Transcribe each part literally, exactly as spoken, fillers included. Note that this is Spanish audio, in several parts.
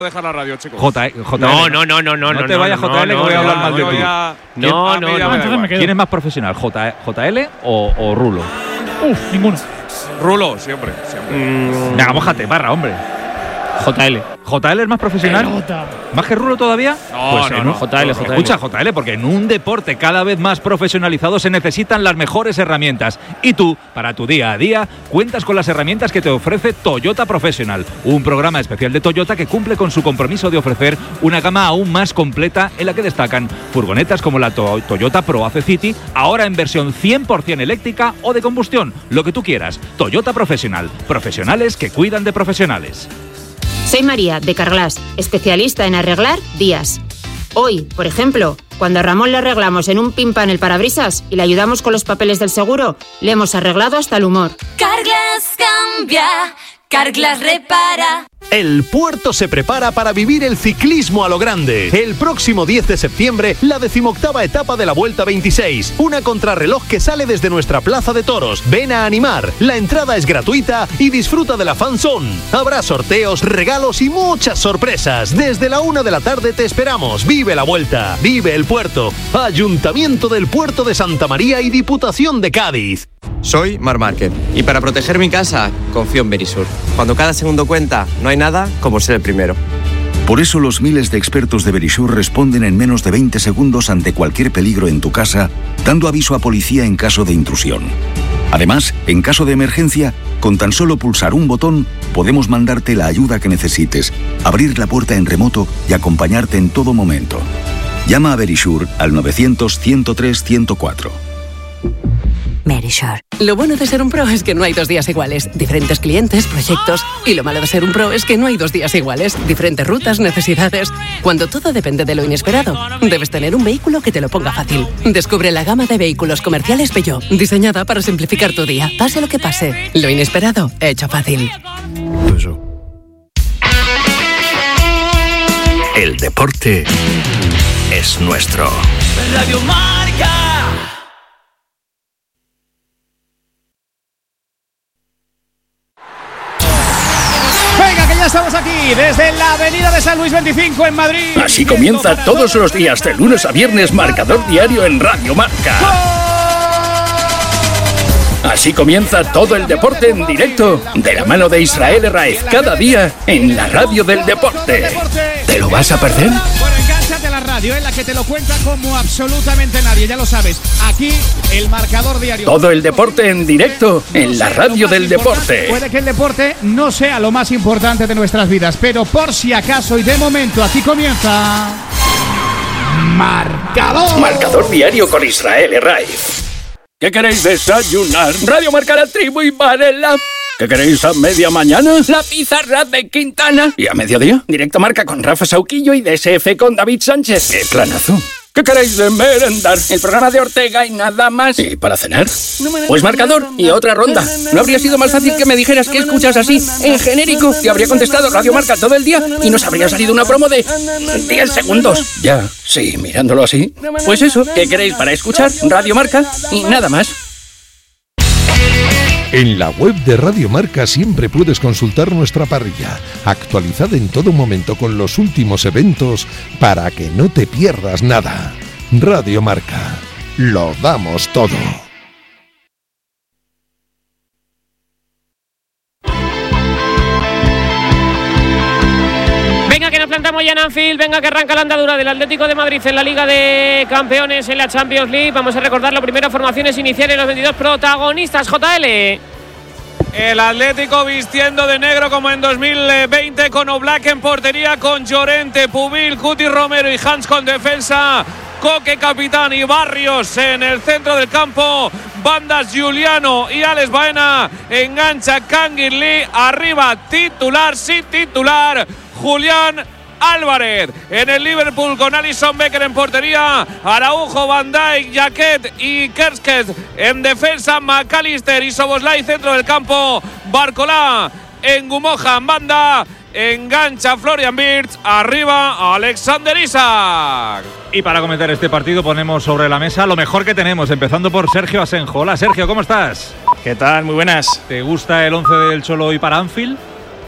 dejar la radio, chicos. J L. No, no, no, no, no. No te vayas, J L, que voy a hablar mal de ti. No, no, no. ¿Quién es más profesional, J L o, o Rulo? Uf, ninguno. Rulo, siempre, siempre. Mm. Venga, mójate, barra, hombre. J L. ¿J L es más profesional? Pelota. ¿Más que Rulo todavía? No, pues no, en no. un- J L, J L. Escucha, J L, porque en un deporte cada vez más profesionalizado se necesitan las mejores herramientas. Y tú, para tu día a día, cuentas con las herramientas que te ofrece Toyota Professional, un programa especial de Toyota que cumple con su compromiso de ofrecer una gama aún más completa en la que destacan furgonetas como la To- Toyota ProAce City, ahora en versión cien por ciento eléctrica o de combustión, lo que tú quieras. Toyota Professional, profesionales que cuidan de profesionales. Soy María, de Carglass, especialista en arreglar días. Hoy, por ejemplo, cuando a Ramón le arreglamos en un pimpan el parabrisas y le ayudamos con los papeles del seguro, le hemos arreglado hasta el humor. Carglass cambia, Carglass repara. El puerto se prepara para vivir el ciclismo a lo grande. El próximo diez de septiembre, la decimoctava etapa de la Vuelta veintiséis. Una contrarreloj que sale desde nuestra plaza de toros. Ven a animar. La entrada es gratuita y disfruta de la fan zone. Habrá sorteos, regalos y muchas sorpresas. Desde la una de la tarde te esperamos. Vive la Vuelta. Vive el puerto. Ayuntamiento del Puerto de Santa María y Diputación de Cádiz. Soy Marc Márquez y para proteger mi casa confío en Verisur. Cuando cada segundo cuenta, no hay nada como ser el primero. Por eso los miles de expertos de Verisur responden en menos de veinte segundos ante cualquier peligro en tu casa, dando aviso a policía en caso de intrusión. Además, en caso de emergencia, con tan solo pulsar un botón, podemos mandarte la ayuda que necesites, abrir la puerta en remoto y acompañarte en todo momento. Llama a Verisur al novecientos, ciento tres, ciento cuatro. Verisur. Lo bueno de ser un pro es que no hay dos días iguales. Diferentes clientes, proyectos. Y lo malo de ser un pro es que no hay dos días iguales. Diferentes rutas, necesidades. Cuando todo depende de lo inesperado, debes tener un vehículo que te lo ponga fácil. Descubre la gama de vehículos comerciales Peugeot, diseñada para simplificar tu día. Pase lo que pase, lo inesperado, hecho fácil. El deporte es nuestro. Radio Marca. Venga, que ya estamos aquí, desde la avenida de San Luis veinticinco en Madrid. Así comienza todos los días, de lunes a viernes, Marcador Diario en Radio Marca. Así comienza todo el deporte en directo, de la mano de Israel Herraiz, cada día en la radio del deporte. ¿Te lo vas a perder? Bueno, engánchate a la radio, en la que te lo cuenta como absolutamente nadie, ya lo sabes. Aquí, el Marcador Diario. Todo el deporte en directo, en la radio del deporte. Puede que el deporte no sea lo más importante de nuestras vidas, pero por si acaso y de momento, aquí comienza Marcador. Marcador Diario con Israel Herraiz. ¿Qué queréis desayunar? Radio Marca, La Tribu y Varela. ¿Qué queréis a media mañana? La pizarra de Quintana. ¿Y a mediodía? Directo Marca con Rafa Sauquillo y D S F con David Sánchez. ¡Qué planazo! ¿Qué queréis de merendar? El programa de Ortega y nada más. ¿Y para cenar? Pues Marcador y otra ronda. ¿No habría sido más fácil que me dijeras que escuchas así, en genérico? Te habría contestado Radio Marca todo el día y nos habría salido una promo de diez segundos. Ya, sí, mirándolo así. Pues eso, ¿qué queréis para escuchar? Radio Marca y nada más. En la web de Radio Marca siempre puedes consultar nuestra parrilla, actualizada en todo momento con los últimos eventos para que no te pierdas nada. Radio Marca, lo damos todo. Venga, que nos plantamos ya en Anfield. Venga, que arranca la andadura del Atlético de Madrid en la Liga de Campeones, en la Champions League. Vamos a recordar lo primero, formaciones iniciales, los veintidós protagonistas. J L. El Atlético vistiendo de negro como en dos mil veinte, con Oblak en portería, con Llorente, Pubil, Cuti Romero y Hans con defensa, Coque capitán y Barrios en el centro del campo, bandas Giuliano y Alex Baena, engancha Canguilí, arriba titular, sí titular, Julián Álvarez. En el Liverpool con Alisson Becker en portería, Araujo, Van Dijk, Jaquet y Kerskes en defensa, McAllister y Soboslai centro del campo, Barcolá en Gumoja en banda, engancha Florian Wirtz, arriba Alexander Isak. Y para comentar este partido ponemos sobre la mesa lo mejor que tenemos, empezando por Sergio Asenjo. Hola Sergio, ¿cómo estás? ¿Qué tal? Muy buenas. ¿Te gusta el once del Cholo hoy para Anfield?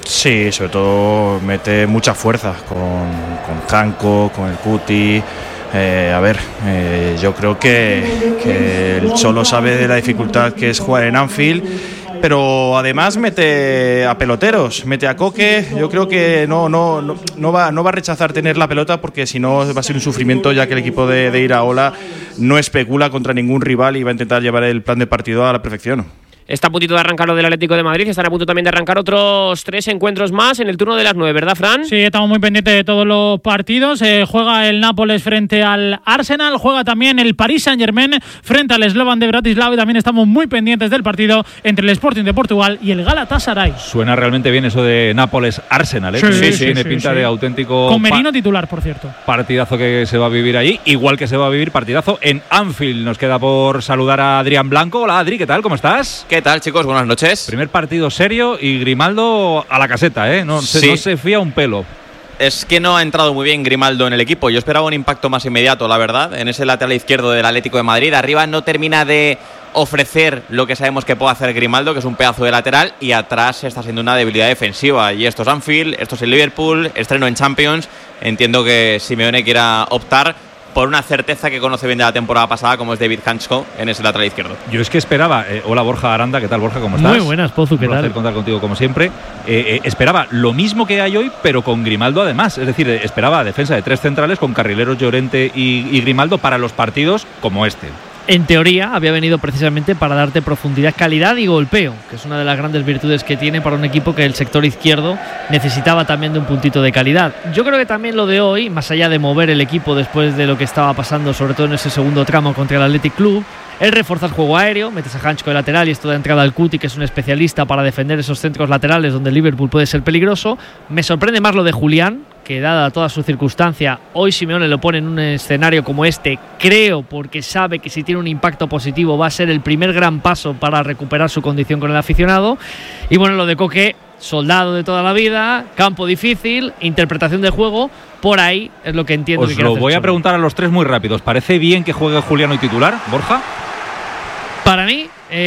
Sí, sobre todo mete mucha fuerza con, con Janko, con el Cuti. Eh, a ver, eh, yo creo que, que el Cholo sabe de la dificultad que es jugar en Anfield, pero además mete a peloteros, mete a Koke. Yo creo que no, no, no, no, va, no va a rechazar tener la pelota, porque si no va a ser un sufrimiento, ya que el equipo de, de Iraola no especula contra ningún rival y va a intentar llevar el plan de partido a la perfección. Está a puntito de arrancar lo del Atlético de Madrid. Están a punto también de arrancar otros tres encuentros más en el turno de las nueve, ¿verdad, Fran? Sí, estamos muy pendientes de todos los partidos. Eh, juega el Nápoles frente al Arsenal. Juega también el Paris Saint-Germain frente al Slovan de Bratislava. Y también estamos muy pendientes del partido entre el Sporting de Portugal y el Galatasaray. Suena realmente bien eso de Nápoles-Arsenal, ¿eh? Sí, sí, sí, tiene sí, pinta sí. de auténtico... Con Merino titular, por cierto. Partidazo que se va a vivir allí. Igual que se va a vivir partidazo en Anfield. Nos queda por saludar a Adrián Blanco. Hola, Adri, ¿qué tal? ¿Cómo estás? ¿Qué tal, chicos? Buenas noches. Primer partido serio y Grimaldo a la caseta, ¿eh? No, sí. se, no se fía un pelo. Es que no ha entrado muy bien Grimaldo en el equipo. Yo esperaba un impacto más inmediato, la verdad, en ese lateral izquierdo del Atlético de Madrid. Arriba no termina de ofrecer lo que sabemos que puede hacer Grimaldo, que es un pedazo de lateral, y atrás está siendo una debilidad defensiva. Y esto es Anfield, esto es el Liverpool, estreno en Champions. Entiendo que Simeone quiera optar por una certeza que conoce bien de la temporada pasada, como es David Hansko en ese lateral izquierdo. Yo es que esperaba, eh, hola Borja Aranda, ¿qué tal, Borja? ¿Cómo estás? Muy buenas, Pozu, ¿qué Un placer tal? contar contigo como siempre. Eh, eh, esperaba lo mismo que hay hoy, pero con Grimaldo además. Es decir, eh, esperaba defensa de tres centrales con Carrileros, Llorente y, y Grimaldo para los partidos como este. En teoría había venido precisamente para darte profundidad, calidad y golpeo, que es una de las grandes virtudes que tiene para un equipo que el sector izquierdo necesitaba también de un puntito de calidad. Yo creo que también lo de hoy, más allá de mover el equipo después de lo que estaba pasando, sobre todo en ese segundo tramo contra el Athletic Club, es reforzar el juego aéreo, metes a Hansko de lateral y esto da entrada al Cuti, que es un especialista para defender esos centros laterales donde el Liverpool puede ser peligroso. Me sorprende más lo de Julián, que dada toda su circunstancia, hoy Simeone lo pone en un escenario como este, creo, porque sabe que si tiene un impacto positivo va a ser el primer gran paso para recuperar su condición con el aficionado. Y bueno, lo de Koke, soldado de toda la vida, campo difícil, interpretación del juego, por ahí es lo que entiendo. Os que quiere lo hacer voy a Cholo. preguntar a los tres muy rápidos. ¿Parece bien que juegue Julián y titular, Borja? Para mí,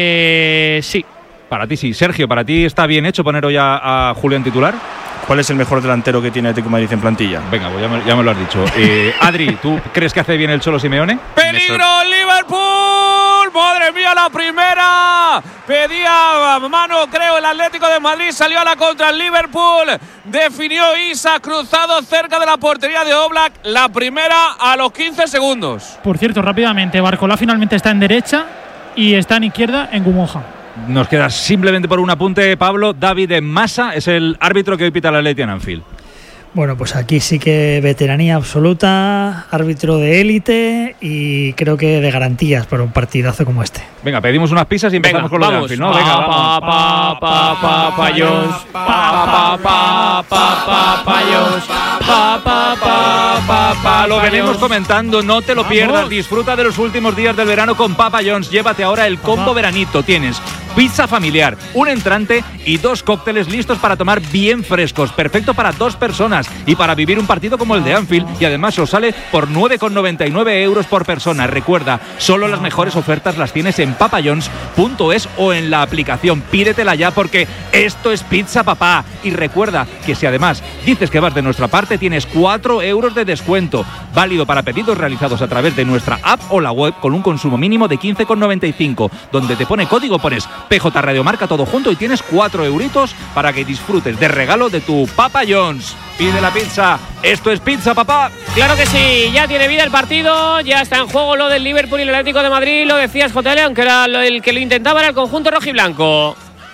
eh, sí. Para ti sí. Sergio, ¿para ti está bien hecho poner hoy a, a Julián titular? ¿Cuál es el mejor delantero que tiene Atlético de Madrid en plantilla? Venga, pues ya me, ya me lo has dicho. Eh, Adri, ¿tú crees que hace bien el Cholo Simeone? ¡Peligro, Liverpool! ¡Madre mía, la primera! Pedía mano, creo, el Atlético de Madrid. Salió a la contra el Liverpool. Definió Isa, cruzado cerca de la portería de Oblak. La primera a los quince segundos. Por cierto, rápidamente, Barcola finalmente está en derecha y está en izquierda en Gumoja. Nos queda simplemente por un apunte, Pablo. David Massa es el árbitro que hoy pita la Athletic en Anfield. Bueno, pues aquí sí que veteranía absoluta, árbitro de élite y creo que de garantías para un partidazo como este. Venga, pedimos unas pizzas y empezamos Venga, con lo vamos. de Anfield, ¿no? Venga, Pa, vamos. pa, pa, pa, pa, Jones. Pa, pa, pa, pa, pa, pa, Jones. Pa, pa, pa, pa, pa, Lo pa, venimos Jones. comentando, no te lo Vamos. pierdas. Disfruta de los últimos días del verano con Papa John's. Llévate ahora el combo veranito. Tienes pizza familiar, un entrante y dos cócteles listos para tomar bien frescos. Perfecto para dos personas y para vivir un partido como el de Anfield. Y además os sale por nueve con noventa y nueve euros por persona. Recuerda, solo las mejores ofertas las tienes en papayons punto es o en la aplicación. Pídetela ya porque esto es Pizza Papá. Y recuerda que si además dices que vas de nuestra parte, tienes cuatro euros de descuento. Válido para pedidos realizados a través de nuestra app o la web con un consumo mínimo de quince con noventa y cinco. Donde te pone código, pones P J Radio Marca todo junto y tienes cuatro euritos para que disfrutes de regalo de tu Papa John's. Pide la pizza. Esto es Pizza Papá. Claro que sí, ya tiene vida el partido, ya está en juego lo del Liverpool y el Atlético de Madrid. Lo decías, J L, aunque era lo- el que lo intentaba era el conjunto rojiblanco.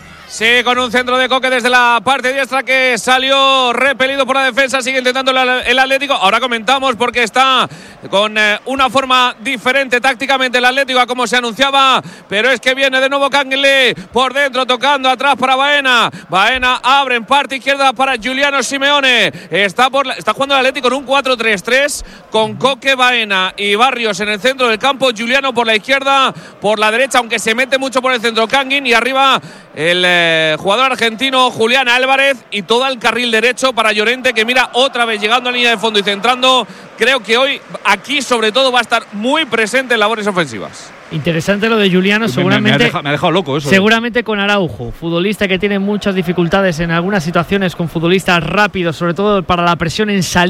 Sí, con un centro de Koke desde la parte diestra que salió repelido por la defensa. Sigue intentando el Atlético. Ahora comentamos porque está con eh, una forma diferente tácticamente el Atlético a como se anunciaba. Pero es que viene de nuevo Canguilé por dentro, tocando atrás para Baena. Baena abre en parte izquierda para Giuliano Simeone. Está, por la, está jugando el Atlético en un cuatro tres tres con Koke, Baena y Barrios en el centro del campo. Giuliano por la izquierda, por la derecha, aunque se mete mucho por el centro Canguin. Y arriba el eh, jugador argentino Julián Álvarez y todo el carril derecho para Llorente, que mira otra vez llegando a línea de fondo y centrando. Creo que hoy aquí sobre todo va a estar muy presente en labores ofensivas. Interesante lo de Juliano, seguramente. Me, me, ha dejado, me ha dejado loco eso. Seguramente con Araujo, futbolista que tiene muchas dificultades en algunas situaciones con futbolistas rápidos, sobre todo para la presión en salida.